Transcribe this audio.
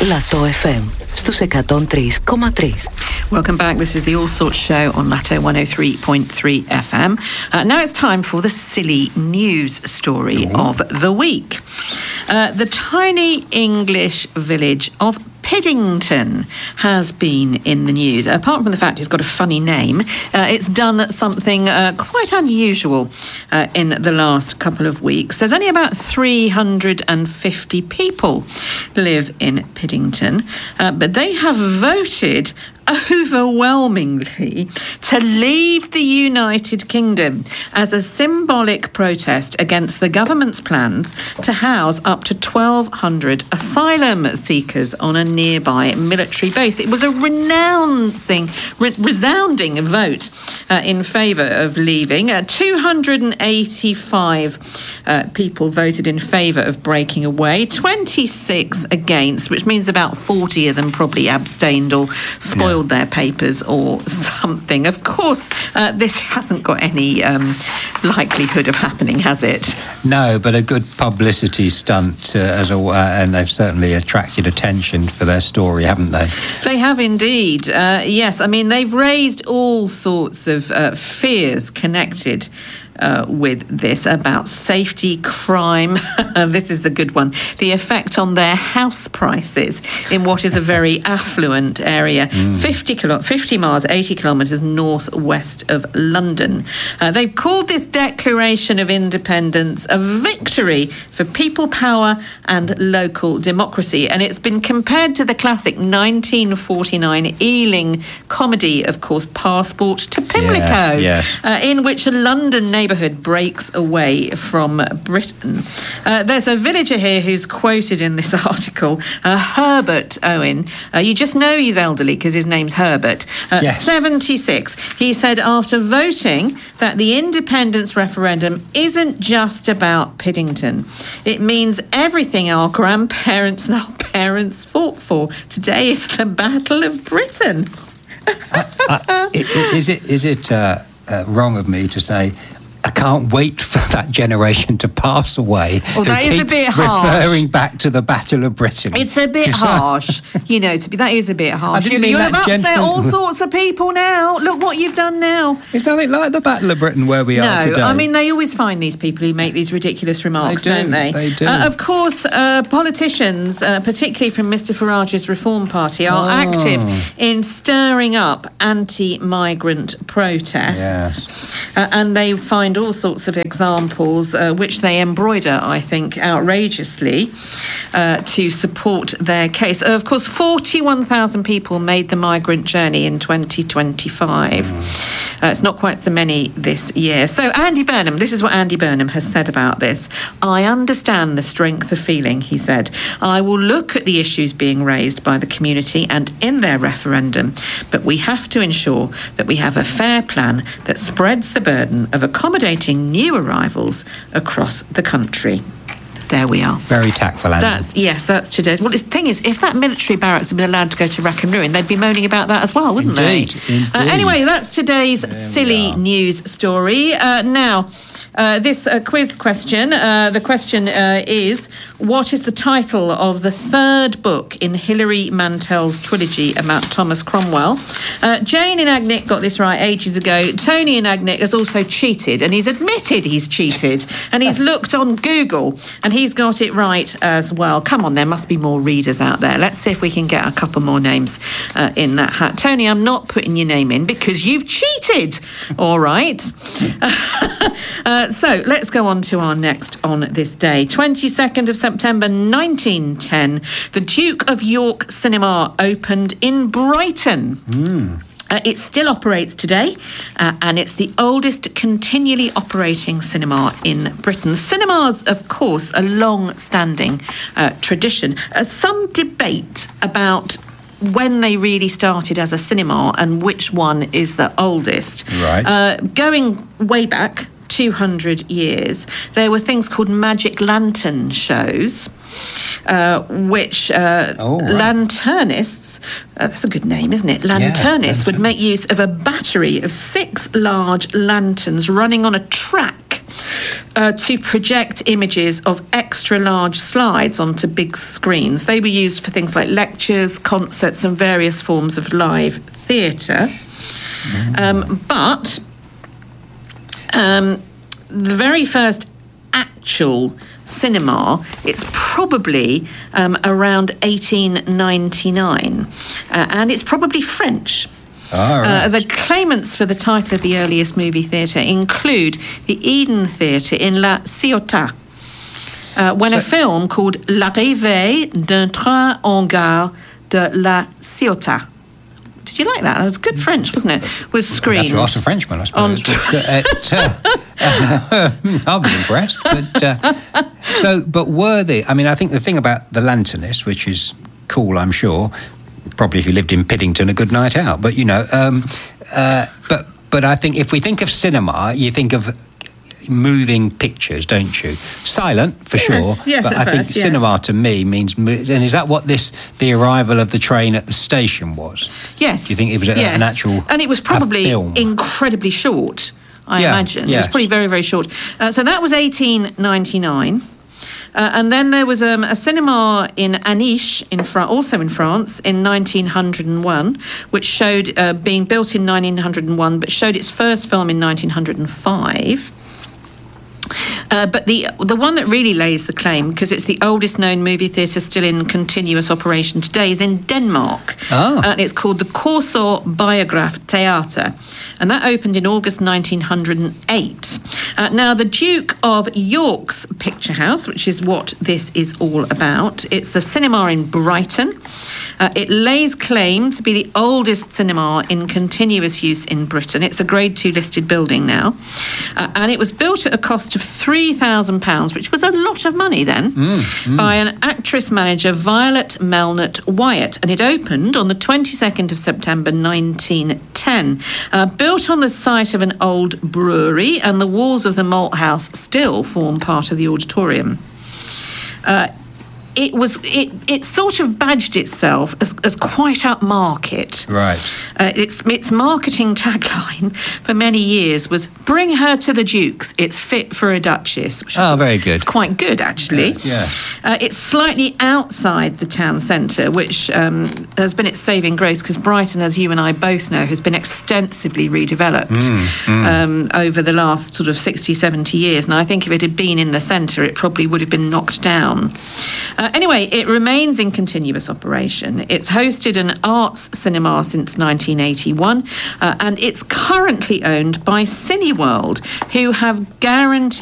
Lato FM στους 103,3. Welcome back. This is the All Sorts Show on Lato 103.3 FM. Now it's time for the silly news story of the week. The tiny English village of Piddington has been in the news. Apart from the fact it's got a funny name, it's done something quite unusual in the last couple of weeks. There's only about 350 people live in Piddington, but they have voted overwhelmingly to leave the United Kingdom as a symbolic protest against the government's plans to house up to 1,200 asylum seekers on a nearby military base. It was a resounding vote in favour of leaving. 285 people voted in favour of breaking away, 26 against, which means about 40 of them probably abstained or spoiled their papers or something. Of course, this hasn't got any likelihood of happening, has it? No, but a good publicity stunt, and they've certainly attracted attention for their story, haven't they? They have indeed. Yes, I mean, they've raised all sorts of fears connected with this about safety, crime. This is the good one. The effect on their house prices in what is a very affluent area, 50 miles, 80 kilometres northwest of London. They've called this Declaration of Independence a victory for people power and local democracy. And it's been compared to the classic 1949 Ealing comedy, of course, Passport to Pimlico, in which a London neighbourhood breaks away from Britain. There's a villager here who's quoted in this article, Herbert Owen. You just know he's elderly because his name's Herbert. 76. He said after voting that the independence referendum isn't just about Piddington. It means everything our grandparents and our parents fought for. Today is the Battle of Britain. Is it wrong of me to say I can't wait for that generation to pass away? Well, that is a bit harsh. Referring back to the Battle of Britain. It's a bit harsh, that is a bit harsh. I didn't mean You'll that have upset gentle. all sorts of people now. Look what you've done now. It's nothing like the Battle of Britain where we are today. No, I mean, they always find these people who make these ridiculous remarks, don't they? They do. Of course, politicians, particularly from Mr Farage's Reform Party, are active in stirring up anti-migrant protests. And they find all sorts of examples which they embroider, I think, outrageously to support their case. Of course, 41,000 people made the migrant journey in 2025. It's not quite so many this year. So Andy Burnham, this is what Andy Burnham has said about this. I understand the strength of feeling, he said. I will look at the issues being raised by the community and in their referendum, but we have to ensure that we have a fair plan that spreads the burden of accommodating new arrivals across the country. There we are. Very tactful, Andy. That's today's. Well, the thing is, if that military barracks had been allowed to go to rack and ruin, they'd be moaning about that as well, wouldn't they? Indeed. Anyway, that's today's silly news story. Now, this quiz question. The question is, what is the title of the third book in Hilary Mantel's trilogy about Thomas Cromwell? Jane in Agnick got this right ages ago. Tony in Agnick has also cheated, and he's admitted he's cheated, and he's looked on Google, and he's got it right as well. Come on, there must be more readers out there. Let's see if we can get a couple more names in that hat. Tony, I'm not putting your name in because you've cheated. All right. So let's go on to our next on this day. 22nd of September 1910, the Duke of York Cinema opened in Brighton. It still operates today, and it's the oldest continually operating cinema in Britain. Cinemas, of course, a long-standing tradition. Some debate about when they really started as a cinema and which one is the oldest. Right. Going way back 200 years, there were things called magic lantern shows, which lanternists, that's a good name, isn't it? Lanternists would make use of a battery of 6 large lanterns running on a track to project images of extra large slides onto big screens. They were used for things like lectures, concerts, and various forms of live theatre. But the very first actual cinema, it's probably around 1899, and it's probably French. Right. The claimants for the title of the earliest movie theatre include the Eden Theatre in La Ciotat, when a film called L'arrivée d'un train en gare de La Ciotat. Did you like that? That was good French, wasn't it? Was screened. I'd have to ask a Frenchman, I suppose. I'll be impressed. But were they? I mean, I think the thing about The Lanternist, which is cool, I'm sure, probably if you lived in Piddington, a good night out. But but I think if we think of cinema, you think of moving pictures, don't you? Silent, for sure. Yes, but I think cinema to me means... And is that what the arrival of the train at the station was? Yes. Do you think it was an actual And it was probably film? Incredibly short, I imagine. Yes. It was probably very, very short. So that was 1899. And then there was a cinema in Aniche, also in France, in 1901, which showed, being built in 1901, but showed its first film in 1905. But the one that really lays the claim, because it's the oldest known movie theatre still in continuous operation today, is in Denmark. And it's called the Korsør Biograph Theatre. And that opened in August 1908. Now, the Duke of York's Picture House, which is what this is all about, it's a cinema in Brighton. It lays claim to be the oldest cinema in continuous use in Britain. It's a Grade 2 listed building now. And it was built at a cost of £3,000, which was a lot of money then, by an actress-manager, Violet Melnett Wyatt. And it opened on the 22nd of September 1910. Built on the site of an old brewery, and the walls of the malt house still form part of the auditorium. It sort of badged itself as quite upmarket. Right. Its marketing tagline for many years was "Bring her to the Dukes. It's fit for a duchess." Which very good. It's quite good, actually. Yeah. It's slightly outside the town centre, which has been its saving grace, because Brighton, as you and I both know, has been extensively redeveloped over the last sort of 60, 70 years. And I think if it had been in the centre, it probably would have been knocked down. Anyway, it remains in continuous operation. It's hosted an arts cinema since 1981, and it's currently owned by Cineworld, who have guaranteed